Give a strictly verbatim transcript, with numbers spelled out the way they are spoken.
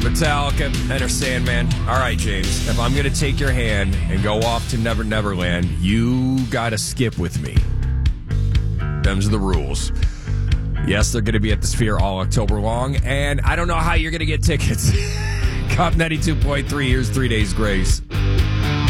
Metallica, Enter Sandman. All right, James, if I'm going to take your hand and go off to Never Never Land, you got to skip with me. Them's the rules. Yes, they're going to be at the Sphere all October long, and I don't know how you're going to get tickets. Cop ninety-two point three, here's Three Days Grace.